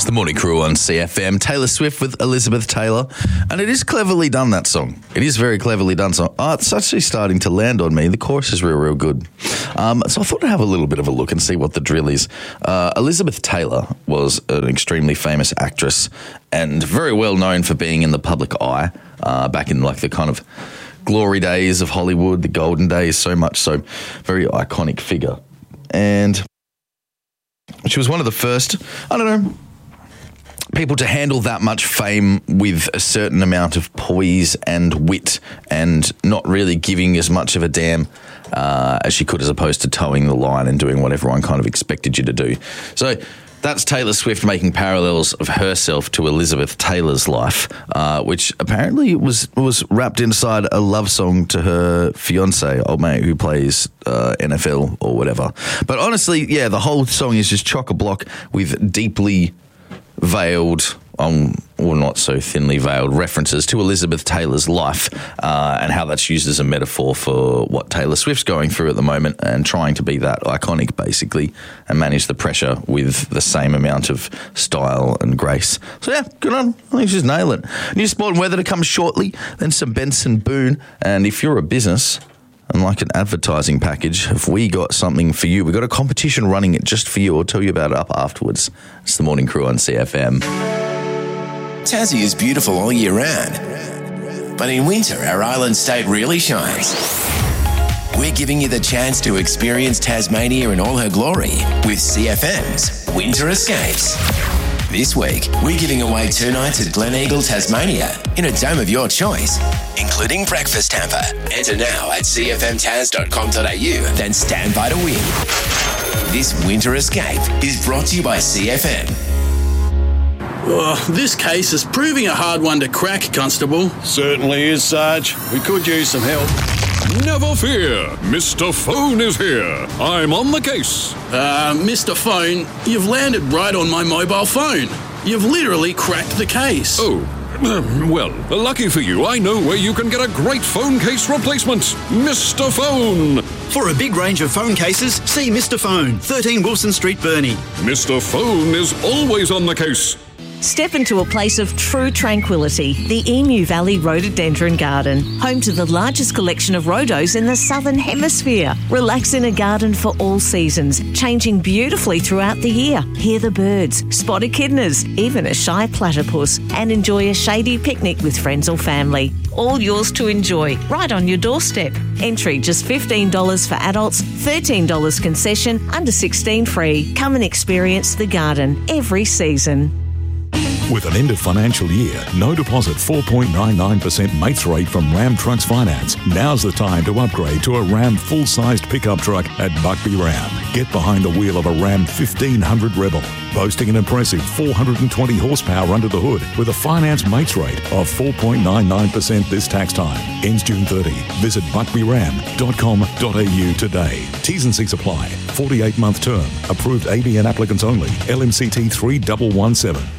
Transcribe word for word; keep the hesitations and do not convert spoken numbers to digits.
The Morning Crew on C F M. Taylor Swift with Elizabeth Taylor. And it is cleverly done, that song. It is very cleverly done. So, oh, it's actually starting to land on me. The chorus is real, real good. Um, so I thought I'd have a little bit of a look and see what the drill is. Uh, Elizabeth Taylor was an extremely famous actress and very well known for being in the public eye uh, back in like the kind of glory days of Hollywood, the golden days, so much so. Very iconic figure. And she was one of the first, I don't know, people to handle that much fame with a certain amount of poise and wit and not really giving as much of a damn uh, as she could, as opposed to towing the line and doing what everyone kind of expected you to do. So that's Taylor Swift making parallels of herself to Elizabeth Taylor's life, uh, which apparently was was wrapped inside a love song to her fiancé, old mate who plays uh, N F L or whatever. But honestly, yeah, the whole song is just chock-a-block with deeply veiled, um, or not so thinly veiled, references to Elizabeth Taylor's life uh, and how that's used as a metaphor for what Taylor Swift's going through at the moment and trying to be that iconic, basically, and manage the pressure with the same amount of style and grace. So, yeah, good on. I think she's nailed it. New sport and weather to come shortly, then some Benson Boone. And if you're a business and like an advertising package, have we got something for you? We've got a competition running it just for you. I'll tell you about it up afterwards. It's the Morning Crew on C F M. Tassie is beautiful all year round, but in winter our island state really shines. We're giving you the chance to experience Tasmania in all her glory with C F M's Winter Escapes. This week, we're giving away two nights at Gleneagle, Tasmania, in a dome of your choice, including breakfast hamper. Enter now at c f m tas dot com dot a u, then stand by to win. This Winter Escape is brought to you by C F M. Oh, this case is proving a hard one to crack, Constable. Certainly is, Sarge. We could use some help. Never fear, Mister Phone is here. I'm on the case. Uh, Mister Phone, you've landed right on my mobile phone. You've literally cracked the case. Oh, well, lucky for you, I know where you can get a great phone case replacement. Mister Phone. For a big range of phone cases, see Mister Phone, thirteen Wilson Street, Burnie. Mister Phone is always on the case. Step into a place of true tranquility, the Emu Valley Rhododendron Garden, home to the largest collection of rhodos in the Southern Hemisphere. Relax in a garden for all seasons, changing beautifully throughout the year. Hear the birds, spot echidnas, even a shy platypus, and enjoy a shady picnic with friends or family. All yours to enjoy, right on your doorstep. Entry just fifteen dollars for adults, thirteen dollars concession, under sixteen free. Come and experience the garden every season. With an end of financial year, no deposit four point nine nine percent mates rate from Ram Trucks Finance. Now's the time to upgrade to a Ram full-sized pickup truck at Buckby Ram. Get behind the wheel of a Ram fifteen hundred Rebel, boasting an impressive four hundred twenty horsepower under the hood with a finance mates rate of four point nine nine percent this tax time. Ends June thirtieth. Visit buckby ram dot com dot a u today. T's and C's apply. forty-eight month term. Approved A B N applicants only. L M C T three one one seven.